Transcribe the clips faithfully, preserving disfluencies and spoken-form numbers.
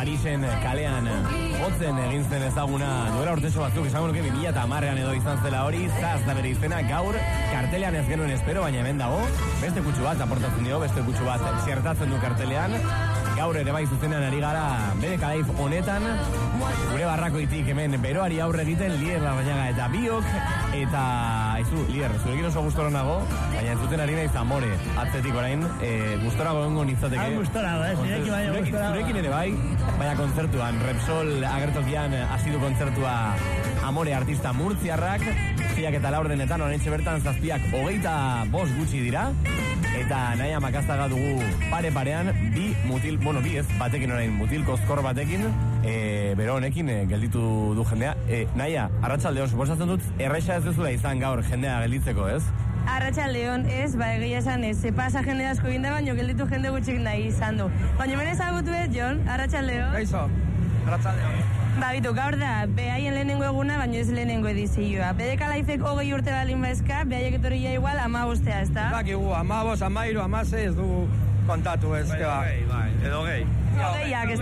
Parisen kalean hotzen egin zen ezaguna duela urteso batzuk, esango nuke bi mila hamarrean edo izan zela hori, Zaz da bere izena, gaur kartelean ez genuen espero, baina hemen dago, beste kutsu bat aportatzen dio, beste kutsu bat zertatzen du kartelean, gaur ere bai zuzenean ari gara bere kalaif honetan, gure barrakoitik hemen beroari aurre egiten, Lier Larrañaga eta biok, eta aizu, Lier, zurekin oso gustora nago, baina entzuten ari naiz Amore, atzetik orain, e, gustora gongo nintzateke. Ah, gustora, eh? Zurekin baina gustora. Zurekin ere bai, baina kontzertuan, Repsol agertokian hasi du kontzertua Amore artista murtziarrak, ziak eta laurdenetan, oraintxe bertan zazpiak hogeita bost gutxi dira, eta Naia Makazaga dugu pare-parean, bi mutil, bueno, bi ez, batekin orain, mutil kozkor batekin, e, bero honekin e, gelditu du jendea. E, Naia, arratsaldeon, suposatzen dut, erraixa ez duzula izan gaur jendea gelditzeko, ez? Arratsaldeon, ez, ba, egia esan ez, ze pasa jende asko ginda, baino gelditu jende gutxik nahi izan du. Baina hemen ezagutu ez, Jon, arratsaldeon. Gaizo, arratsaldeon. Ba, bitu, gaur da, behaien lehenengo eguna, baino ez lehenengo edizioa. Bede kalaizek hogei urte balin baizka, behaiek etorria igual ama bostea, ez da? Dakigu, ama bos, ama iru, ama ze, ez du kontatu, ez, que ba. Bai, edo gehi. Geiak, ez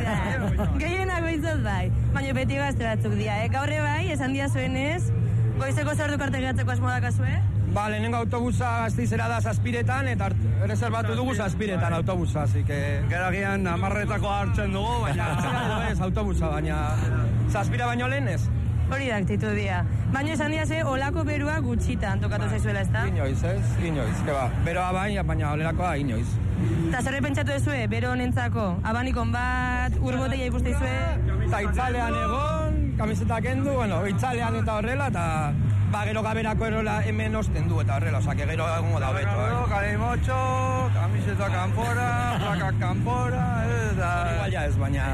da, gehienak goizot bai. Baina beti gazte batzuk dira, eh? Gaurre bai, esan dia zuenez, goizeko zer du karte gehatzeko asmoa dakazue? Ba, lehenengo autobusa Gasteizera da zazpiretan, eta erreserbatu dugu zazpiretan autobusa, así que... Geragian amarretako hartzen dugu, baina... ez, autobusa, baina... Zazpira baino lehen ez? Hori da aktitudia. Baina esan dia ze, olako berua gutxitan tokatu zaizuela, ez da? Inoiz, ez? Inoiz, que ba. Beroa baina, baina olerakoa inoiz. Eta zerre pentsatu ezue, bero honentzako? Abanikon bat, urboteia ikuste izue? Eta itzalean egon, kamiseta kendu, bueno, itzalean eta horrela, eta... Ba, gero gaberako erola hemen osten du eta horrela, oza, que gero egongo da beto, eh? Kalimotxo, kamiseta kanpora, plakak kanpora, eta... Igual ja ez, baina...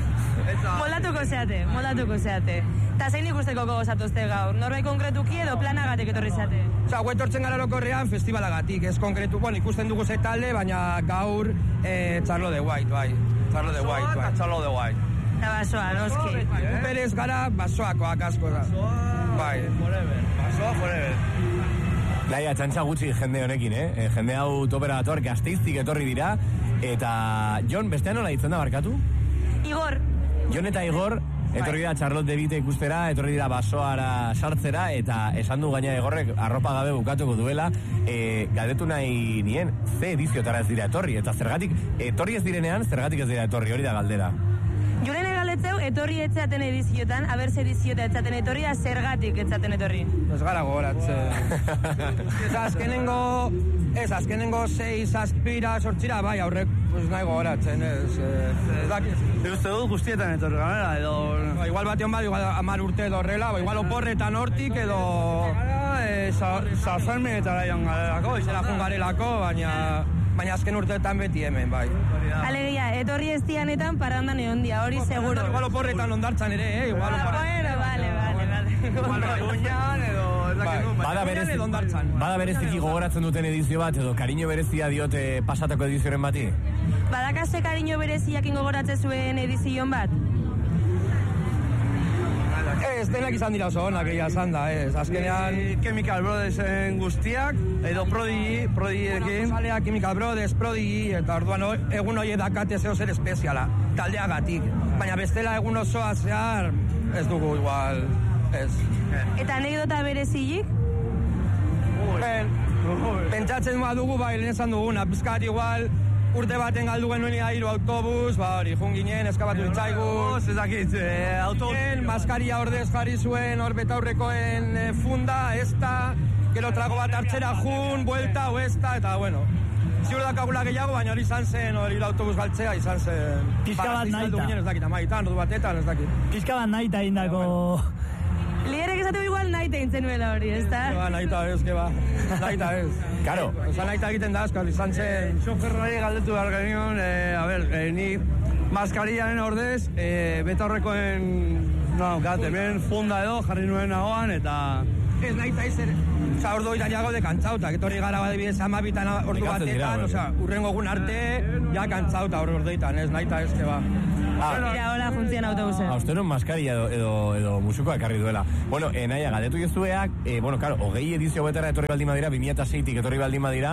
Moldatuko zeate, moldatuko zeate. Eta zein ikusteko gogozatuzte gaur? Norbait konkretuki edo planagatik etorri zeate? Oza, guetortzen gara lokorrean festivalagatik, ez konkretu, bueno, ikusten dugu ze talde, baina gaur eh, Charlo de White, bai. Charlo de White, bai. Charlo de White. Eta basoa, noski. Berez gara basoakoak asko da. Bai. Forever. Basoa forever. Laia, txantxa gutxi jende honekin, eh? E, jende hau topera dator, Gasteiztik etorri dira, eta Jon, bestean nola ditzen da barkatu? Igor. Jon eta Igor, etorri da Charlotte de Vite ikustera, etorri dira basoara sartzera, eta esan du gaina Igorrek arropa gabe bukatuko duela, e, galdetu nahi nien, ze ediziotara ez dira etorri, eta zergatik, etorri ez direnean, zergatik ez dira etorri, hori da galdera. Juren egaletzeu, etorri etzaten ediziotan, abertz ediziota etzaten etorri, da zergatik etzaten etorri. Ez gara gogoratzen. Ez azkenengo, ez azkenengo sei, zazpira, sortxira, bai, aurrek, pues nahi gogoratzen, ez, ez dakiz. Ez uste dut guztietan etorri ganera, edo... Ba, igual bation bat, igual amar urte edo horrela, ba, igual oporretan hortik edo... Zazalmenetara joan garelako, izela jungarelako, baina... Baina azken urteetan beti hemen, bai. Alegia, etorri ez dianetan parandan egon dia, hori seguro. Igual oporretan ondartzan ere, eh? Igual oporretan. Bueno, vale, vale, vale. Igual Beruñan edo... Bada berezi, bada bereziki gogoratzen duten edizio bat, edo kariño berezia diote pasatako edizioren bati? Badakaze kariño bereziakin gogoratzen zuen edizion bat? Ez, denak izan dira oso onak egia esan da, ez. Azkenean... Chemical Brothersen guztiak, edo Prodigy, Prodigy-ekin. Zalea, Chemical Brothers, Prodigy, eta orduan egun hori edakate zeo zer espeziala, taldeagatik. Baina bestela egun osoa zehar, ez dugu igual, ez. Eta anekdota berezilik? Ben, pentsatzen badugu, bai, lehen esan duguna, bizkat igual... Urte baten galdu genuen hiru autobus, ba hori, jun ginen, eskabatu ditzaigu. Ez dakit, autobus. Maskaria ordez jarri zuen, hor betaurrekoen e, funda, ez da, gero trago bat hartzera jun, buelta, o ez da, eta bueno. Ziur dakagula gehiago, baina hori izan zen, hori autobus galtzea, izan zen. Pizka bat naita. Ez dakit, amaitan, ordu batetan, ez dakit. Pizka bat naita indako... Liderek esatu igual naita intzen nuela hori, ez da? Ba, naita ez, que ba, naita ez. Karo. Osa naita egiten da, azkar, izan zen... Xoferrari galdetu behar genion, eh, a ber, eh, ni maskariaren ordez, eh, betaurrekoen, no, gat, hemen funda edo jarri nuen nagoan, eta... Ez naita ez, oza, ordu oitan jago de kantzauta, etorri gara badibidez amabitan ordu batetan, oza, urrengo egun arte, ja kantzauta ordu orduitan, ez naita ez, que ba. Ah, mira, hola, funtzion autobusen. Austeron maskaria edo, edo, edo musukoa ekarri duela. Bueno, eh, naia, galdetu joztueak, eh, bueno, claro, hogei edizio betara etorri baldin badira, bi mila seitik etorri baldin badira,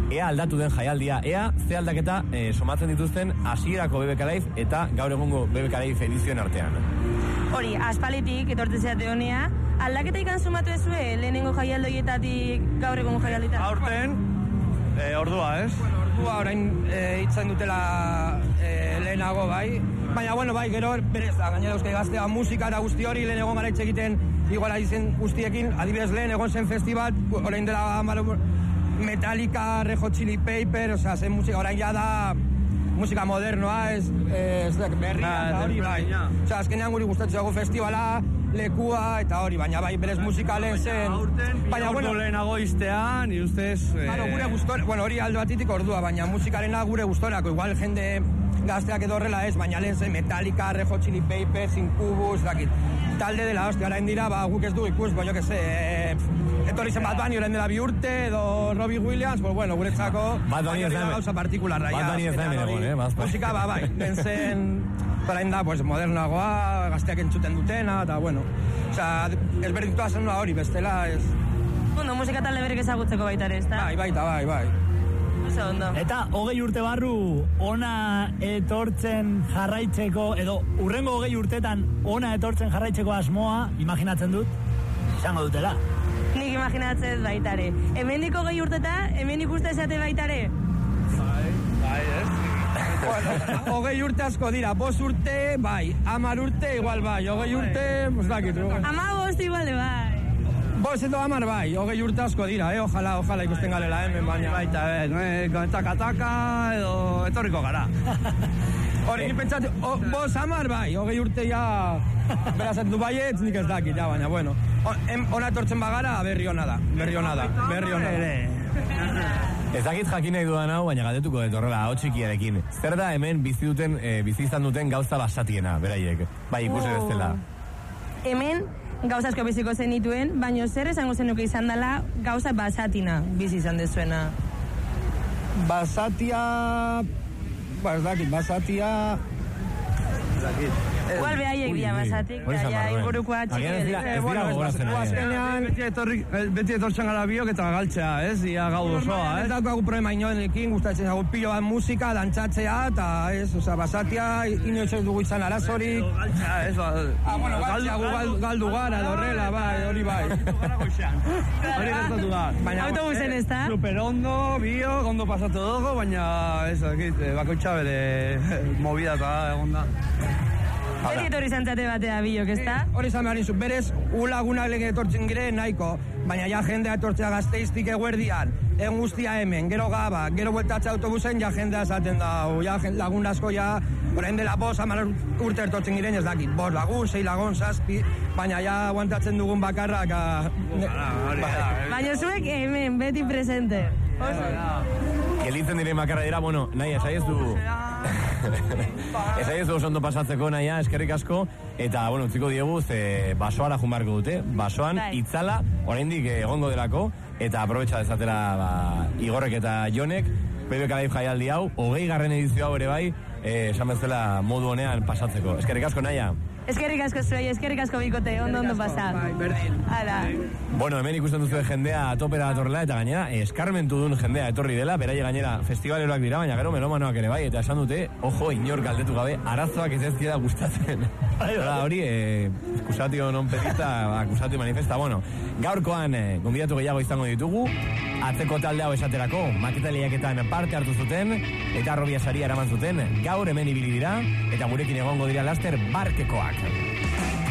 ea aldatu den jaialdia, ea ze aldaketa eh, somatzen dituzten hasierako B B K Live eta gaur egungo B B K Live edizioen artean. Hori, aspalitik, etortzen zeate honea, aldaketa ikan sumatu ezue, lehenengo jaialdoietatik gaur egungo jaialdoietatik? Aurten, e, ordua, ez? Bueno, ordua orain e, itzen dutela e, lehenago, bai. Baina, bueno, bai, gero berez da, gainera euskal gaztea musika eta guzti hori, lehen egon gara egiten iguala izen guztiekin, adibidez lehen egon zen festival, orain dela amaro, Metallica, Red Hot Chili Pepper, osea, zen musika, orain ja da musika modernoa, ez, ez berria, eta hori, bai. Osea, azkenean guri gustatzen festivala, lekua, eta hori, baina bai, berez musikalen zen. Baina, bueno, lehenago iztean, ni ustez... Claro, gure gustor, bueno, hori alde batitik ordua, baina musikarena gure gustorako, igual jende gazteak edo horrela ez, baina lehen zen Metallica, Red Hot Chili Peppers, Incubus, dakit, talde dela, hostia, orain dira, ba, guk ez du ikus, bo, jo que se, e, etorri zen Bad Bunny orain dela bi urte, edo Robbie Williams, pues bueno, guretzako, Bad Bunny ez da gauza partikularra, Bad Bunny ez da hemen egon, eh, bazpa. Musika, ba, bai, den zen, orain da, pues, modernagoa, gazteak entzuten dutena, eta, bueno, osea, ez berdintua zen hori, bestela, ez... Ondo, musika talde berek ezagutzeko baita ere, ez da? Bai, baita, bai, bai. Oso ondo. Eta hogei urte barru ona etortzen jarraitzeko, edo urrengo hogei urtetan ona etortzen jarraitzeko asmoa, imaginatzen dut, izango dutela. Nik imaginatzen baitare. Hemendik hogei urteta, hemen ikuste esate baitare. Bai, bai, ez? Bueno, hogei urte asko dira, bost urte, bai, hamar urte, igual bai, hogei urte, pues dakit. Ama bost igual, bai. Bost edo hamar bai, hogei urte asko dira, eh, ojalá, ojalá ikusten galela hemen, baina. Baita, eh, taka-taka, edo etorriko gara. Hori, pentsatu, bost hamar bai, hogei urte ja, berazat du baietz, nik ez dakit, ja, baina, bueno. Ona etortzen bagara, berri hona da, berri hona da, berri hona da. Ez dakit jakin nahi dudan hau, baina galdetuko dut horrela, hau txikiarekin. Zer da hemen bizi duten, e, bizi izan duten gauza basatiena, beraiek? Bai, ikusi Oh. bezala. Hemen gauza asko biziko zenituen, baina zer esango zenuke izan dela gauza basatina bizi izan dezuena. Basatia, ba, ez dakit, basatia... Ez dakit. Igual behaiek dira basatik, Hori esan ja behar, ingurukoa Agian txiki ez dira, dira. ez dira gogoratzen ari. Azkenean, Beti, etorri, beti etortzen gara biok eta galtzea, ez? Ia gau osoa, ez ez? daukagu problema inoenekin, gustatzen zagu pilo bat musika, dantzatzea, eta ez, oza, basatia, inoiz ez dugu izan arazorik. Galtzea, ez? Ba, Ah, bueno, galtzea, gu gal- galdu gara, dorrela, bai, hori bai. Hori gertatu da. Baina, Autobusen ez da? Super ondo, bio, ondo pasatu dugu, baina ez dakit, bakoitza bere movida eta egon da. Beti etorri zantzate batea biok, ez da? Hori izan behar nizu, berez, u lagunak lege etortzen gire nahiko, baina ja jendea etortzea Gasteiztik eguerdian, egun guztia hemen, gero gaba, gero bueltatze autobusen, ja jendea esaten da, ja lagun asko ja, orain dela bos, hamar urte etortzen giren ez dakit, bos lagun, sei lagun, zazpi, baina ja aguantatzen dugun bakarrak, Baina zuek hemen, beti presente. Gelditzen diren bakarra dira, bueno, nahi, esai ez du... esai ez du oso ondo pasatzeko, naia, eskerrik asko, eta, bueno, utziko diegu, ze basoara junbarko dute, basoan, Bai. itzala, oraindik egongo delako, eta aprobetxa dezatera, ba, Igorrek eta Jonek, B B K Live jaialdi hau, hogei garren edizio hau ere bai, eh, esan bezala modu honean pasatzeko. Eskerrik asko, naia. Eskerrik asko zuei, eskerrik asko bikote, ondo ondo pasa. Bai, berdin. Hala. Bueno, hemen ikusten duzu jendea topera datorrela, eta gainera, eskarmentu duen jendea etorri dela, beraie gainera festivaleroak dira, baina gero melomanoak ere bai, eta esan dute, ojo, inor galdetu gabe, arazoak ez ez dira gustatzen. Hora, hori, eh, akusatio non petita, akusatio manifesta, bueno, gaurkoan eh, gonbidatu gehiago izango ditugu, atzeko talde hau esaterako, maketa lehiaketan parte hartu zuten, eta Arrobia saria eraman zuten, gaur hemen ibili dira, eta gurekin egongo dira laster barkekoak.